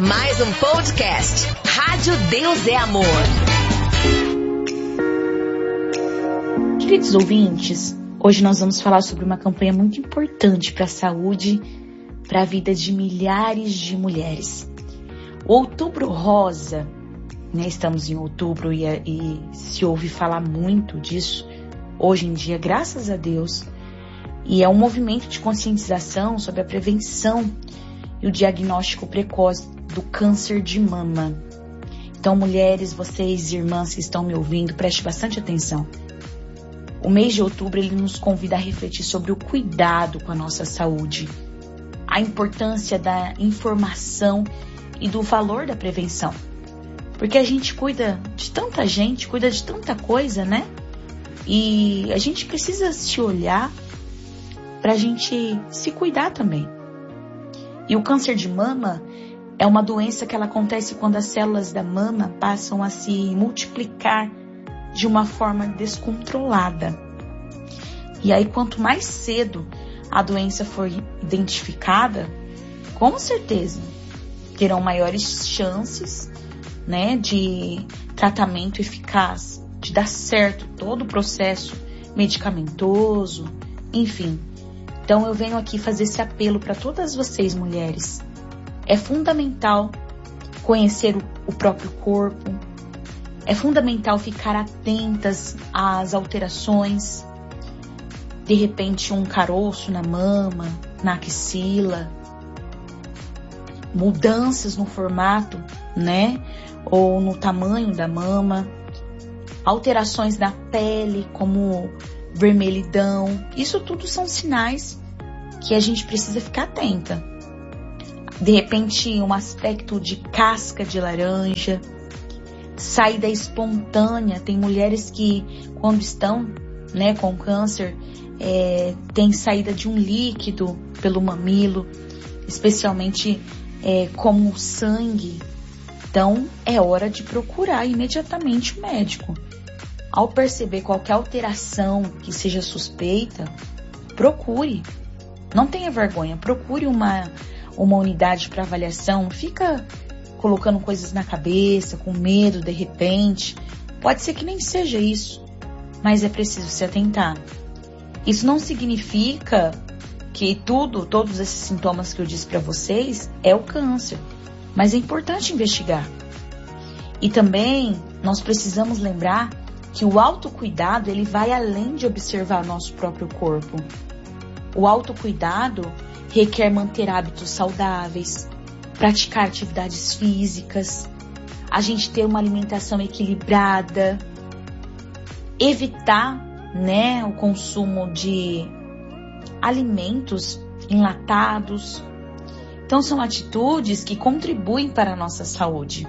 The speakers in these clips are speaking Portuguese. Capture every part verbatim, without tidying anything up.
Mais um podcast. Rádio Deus é Amor. Queridos ouvintes, hoje nós vamos falar sobre uma campanha muito importante para a saúde, para a vida de milhares de mulheres. O Outubro Rosa, né, estamos em outubro e, e se ouve falar muito disso hoje em dia, graças a Deus. E é um movimento de conscientização sobre a prevenção e o diagnóstico precoce do câncer de mama. Então, mulheres, vocês, irmãs que estão me ouvindo, prestem bastante atenção. O mês de outubro, ele nos convida a refletir sobre o cuidado com a nossa saúde, a importância da informação e do valor da prevenção. Porque a gente cuida de tanta gente, cuida de tanta coisa, né? E a gente precisa se olhar para a gente se cuidar também. E o câncer de mama é uma doença que ela acontece quando as células da mama passam a se multiplicar de uma forma descontrolada. E aí, quanto mais cedo a doença for identificada, com certeza terão maiores chances, né, de tratamento eficaz, de dar certo todo o processo medicamentoso, enfim. Então eu venho aqui fazer esse apelo para todas vocês, mulheres. É fundamental conhecer o, o próprio corpo, é fundamental ficar atentas às alterações, de repente um caroço na mama, na axila, mudanças no formato, né, ou no tamanho da mama, alterações na pele, como vermelhidão. Isso tudo são sinais que a gente precisa ficar atenta. De repente, um aspecto de casca de laranja, saída espontânea. Tem mulheres que, quando estão, né, com câncer, é, tem saída de um líquido pelo mamilo, especialmente é, como sangue. Então, é hora de procurar imediatamente o médico. Ao perceber qualquer alteração que seja suspeita, procure. Não tenha vergonha, procure uma, uma unidade para avaliação. Fica colocando coisas na cabeça, com medo de repente. Pode ser que nem seja isso, mas é preciso se atentar. Isso não significa que tudo, todos esses sintomas que eu disse para vocês, é o câncer. Mas é importante investigar. E também nós precisamos lembrar que o autocuidado, ele vai além de observar nosso próprio corpo. O autocuidado requer manter hábitos saudáveis, praticar atividades físicas, a gente ter uma alimentação equilibrada, evitar, né, o consumo de alimentos enlatados. Então, são atitudes que contribuem para a nossa saúde.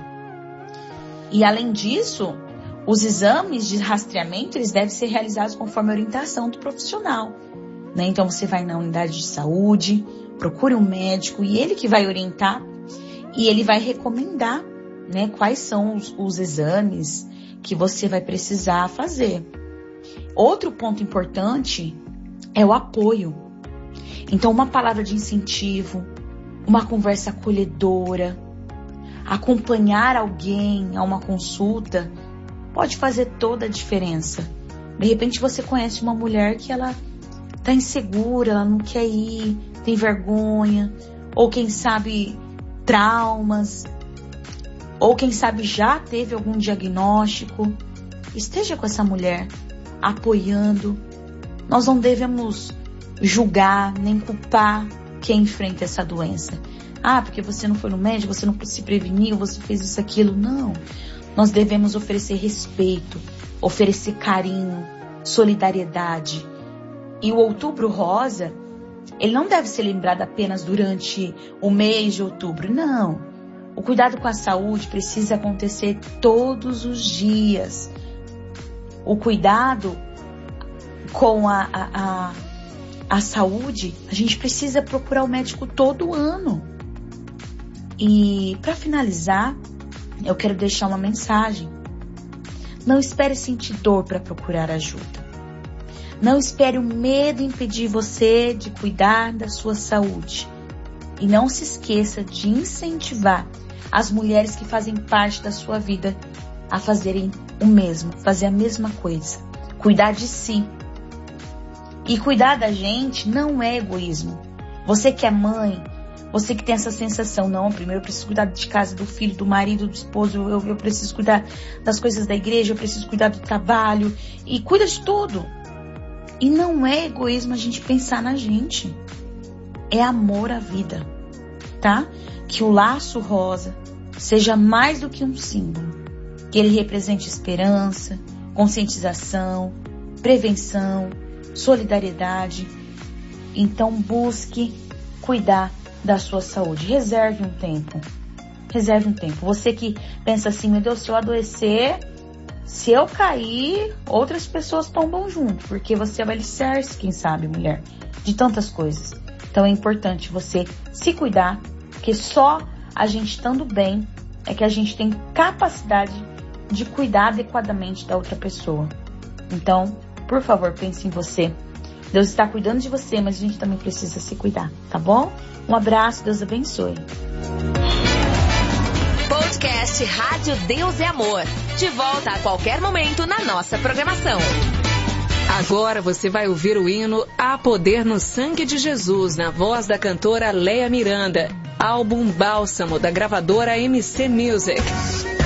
E, além disso, os exames de rastreamento, eles devem ser realizados conforme a orientação do profissional, né? Então, você vai na unidade de saúde, procure um médico e ele que vai orientar e ele vai recomendar, né, quais são os, os exames que você vai precisar fazer. Outro ponto importante é o apoio. Então, uma palavra de incentivo, uma conversa acolhedora, acompanhar alguém a uma consulta pode fazer toda a diferença. De repente você conhece uma mulher que ela está insegura, ela não quer ir, tem vergonha, ou quem sabe traumas, ou quem sabe já teve algum diagnóstico. Esteja com essa mulher, apoiando. Nós não devemos julgar, nem culpar quem enfrenta essa doença. Ah, porque você não foi no médico, você não se preveniu, você fez isso, aquilo. Não. Nós devemos oferecer respeito, oferecer carinho, solidariedade. E o Outubro Rosa, ele não deve ser lembrado apenas durante o mês de outubro, não. O cuidado com a saúde precisa acontecer todos os dias. O cuidado com a, a, a, a saúde, a gente precisa procurar o médico todo ano. E para finalizar, eu quero deixar uma mensagem. Não espere sentir dor para procurar ajuda. Não espere o medo impedir você de cuidar da sua saúde. E não se esqueça de incentivar as mulheres que fazem parte da sua vida a fazerem o mesmo, fazer a mesma coisa. Cuidar de si. E cuidar da gente não é egoísmo. Você que é mãe, você que tem essa sensação, não, primeiro eu preciso cuidar de casa, do filho, do marido, do esposo, eu, eu preciso cuidar das coisas da igreja, eu preciso cuidar do trabalho, e cuida de tudo. E não é egoísmo a gente pensar na gente. É amor à vida, tá? Que o laço rosa seja mais do que um símbolo. Que ele represente esperança, conscientização, prevenção, solidariedade. Então busque cuidar da sua saúde. Reserve um tempo. Reserve um tempo. Você que pensa assim, meu Deus, se eu adoecer, se eu cair, outras pessoas tombam junto, porque você é o alicerce, quem sabe, mulher, de tantas coisas. Então é importante você se cuidar, porque só a gente estando bem é que a gente tem capacidade de cuidar adequadamente da outra pessoa. Então, por favor, pense em você. Deus está cuidando de você, mas a gente também precisa se cuidar, tá bom? Um abraço, Deus abençoe. Podcast Rádio Deus é Amor. De volta a qualquer momento na nossa programação. Agora você vai ouvir o hino Há Poder no Sangue de Jesus, na voz da cantora Léa Miranda. Álbum Bálsamo, da gravadora M C Music.